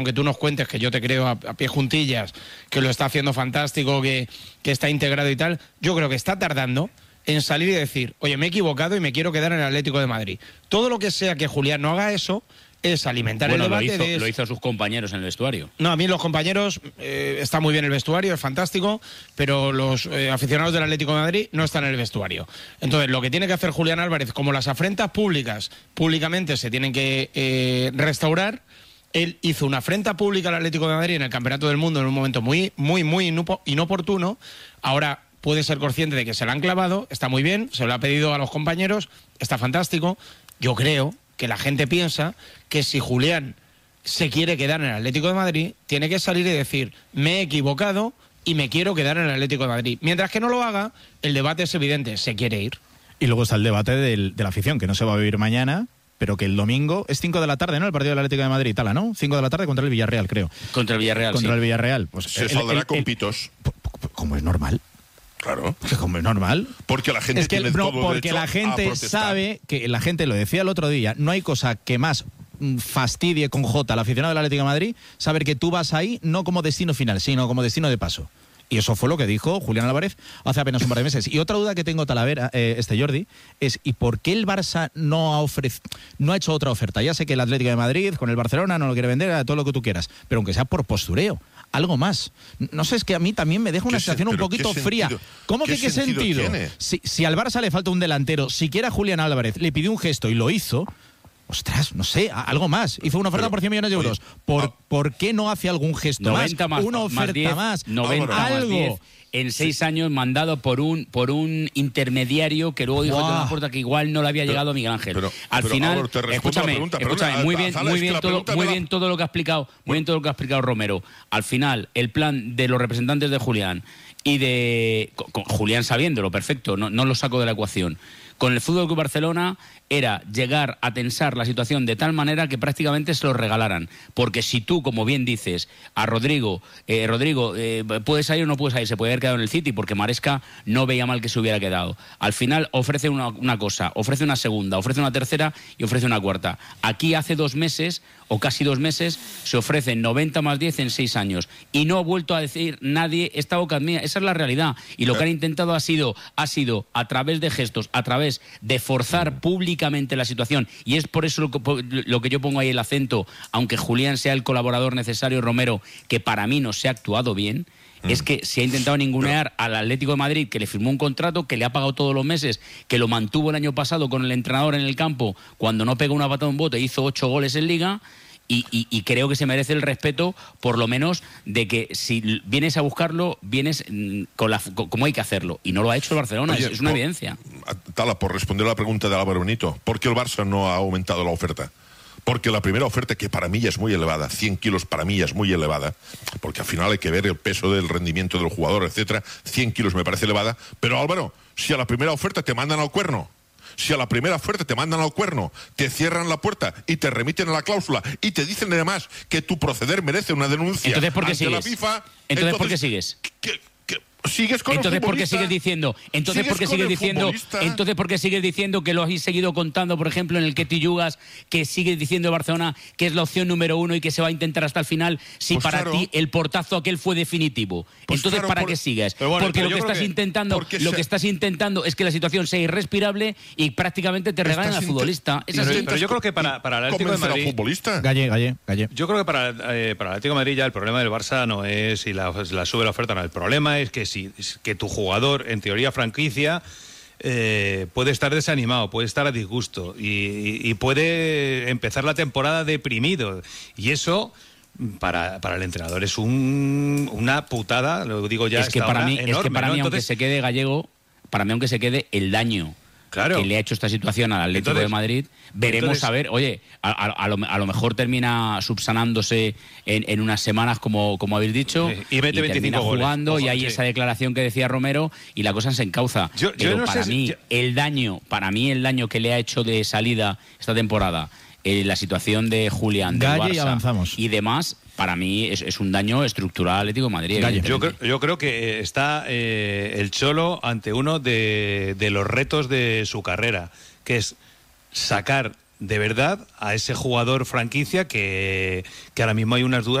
aunque tú nos cuentes, que yo te creo a pie juntillas, que lo está haciendo fantástico, que está integrado y tal, yo creo que está tardando en salir y decir, oye, me he equivocado y me quiero quedar en el Atlético de Madrid. Todo lo que sea que Julián no haga eso es alimentar el debate. Lo hizo a sus compañeros en el vestuario. No, a mí los compañeros, está muy bien el vestuario, es fantástico, pero los aficionados del Atlético de Madrid no están en el vestuario. Entonces, lo que tiene que hacer Julián Álvarez, como las afrentas públicamente se tienen que restaurar, él hizo una afrenta pública al Atlético de Madrid en el Campeonato del Mundo en un momento muy inoportuno. Ahora puede ser consciente de que se la han clavado, está muy bien, se lo ha pedido a los compañeros, está fantástico. Yo creo que la gente piensa que si Julián se quiere quedar en el Atlético de Madrid, tiene que salir y decir, me he equivocado y me quiero quedar en el Atlético de Madrid. Mientras que no lo haga, el debate es evidente, se quiere ir. Y luego está el debate de la afición, que no se va a vivir mañana, pero que el domingo es 5 de la tarde, ¿no? El partido del Atlético de Madrid, Tala, ¿no? 5 de la tarde contra el Villarreal, creo. Contra el Villarreal, Contra el Villarreal. Pues se saldrá con pitos. Como es normal. Claro. Como es normal. Porque la gente tiene todo porque la gente sabe que la gente, lo decía el otro día, no hay cosa que más fastidie con J al aficionado del Atlético de Madrid, saber que tú vas ahí no como destino final, sino como destino de paso. Y eso fue lo que dijo Julián Álvarez hace apenas un par de meses. Y otra duda que tengo, Talavera, Jordi, es ¿y por qué el Barça no ha hecho otra oferta? Ya sé que el Atlético de Madrid con el Barcelona no lo quiere vender, a todo lo que tú quieras, pero aunque sea por postureo, algo más. No sé, es que a mí también me deja una sensación un poquito fría. ¿Cómo que qué sentido? Si al Barça le falta un delantero, siquiera Julián Álvarez le pidió un gesto y lo hizo, ostras, no sé, algo más. Hizo una oferta por 100 millones de euros. ¿Por qué no hace algún gesto más? Una oferta más. 90 algo. Más 10 en 6 años mandado por un intermediario que luego dijo en una puerta que igual no le había llegado a Miguel Ángel. Al final, Álvaro, escúchame, muy bien todo lo que ha explicado, Romero. Al final, el plan de los representantes de Julián y de con Julián sabiéndolo, perfecto, no lo saco de la ecuación. Con el Fútbol Club Barcelona era llegar a tensar la situación de tal manera que prácticamente se lo regalaran. Porque si tú, como bien dices, a Rodrigo, ¿puedes salir o no puedes salir? Se puede haber quedado en el City porque Maresca no veía mal que se hubiera quedado. Al final ofrece una cosa, ofrece una segunda, ofrece una tercera y ofrece una cuarta. Aquí hace 2 meses, o casi 2 meses, se ofrecen 90 más 10 en 6 años. Y no ha vuelto a decir nadie esta boca es mía. Esa es la realidad. Y lo que han intentado ha sido a través de gestos, a través de forzar públicamente la situación, y es por eso lo que yo pongo ahí el acento, aunque Julián sea el colaborador necesario, Romero, que para mí no se ha actuado bien, es que se ha intentado ningunear al Atlético de Madrid, que le firmó un contrato, que le ha pagado todos los meses, que lo mantuvo el año pasado con el entrenador en el campo, cuando no pegó una patada en bote, hizo 8 goles en Liga. Y creo que se merece el respeto, por lo menos, de que si vienes a buscarlo, vienes como hay que hacerlo. Y no lo ha hecho el Barcelona. Oye, es una evidencia. Tala, por responder a la pregunta de Álvaro Benito, ¿por qué el Barça no ha aumentado la oferta? Porque la primera oferta, que para mí ya es muy elevada, 100 kilos para mí ya es muy elevada, porque al final hay que ver el peso del rendimiento del jugador, etcétera. 100 kilos me parece elevada. Pero Álvaro, si a la primera oferta te mandan al cuerno, si a la primera oferta te mandan al cuerno, te cierran la puerta y te remiten a la cláusula y te dicen además que tu proceder merece una denuncia, entonces, ¿por qué sigues? La FIFA, entonces ¿por qué sigues? ¿Sigues con entonces por qué sigues diciendo por qué sigues diciendo que lo habéis seguido contando, por ejemplo, en el Ketty Yugas, que sigues diciendo Barcelona que es la opción número 1 y que se va a intentar hasta el final, si pues para ti el portazo aquel fue definitivo? Pues entonces ¿para qué sigues? Bueno, porque lo que estás intentando es que la situación sea irrespirable y prácticamente te regalen al futbolista. Es así. Pero yo creo que para el Atlético de Madrid, Galle. Yo creo que para el Atlético de Madrid ya el problema del Barça no es si la sube la oferta, no. El problema es que tu jugador, en teoría franquicia, puede estar desanimado, puede estar a disgusto y puede empezar la temporada deprimido. Y eso, para el entrenador, es una putada, lo digo ya. Es que para mí, enorme, ¿no? Entonces, aunque se quede Gallego, para mí aunque se quede el daño que le ha hecho esta situación al Atlético de Madrid, veremos a ver, oye, a lo mejor termina subsanándose en unas semanas, como habéis dicho, y termina jugando, goles. Y hay esa declaración que decía Romero y la cosa se encauza. Pero no para mí, el daño que le ha hecho de salida esta temporada, la situación de Julián, del Barça y avanzamos. Y demás, para mí es un daño estructural al Atlético de Madrid. Yo creo que está el Cholo ante uno de los retos de su carrera, que es sacar de verdad a ese jugador franquicia que ahora mismo hay unas dudas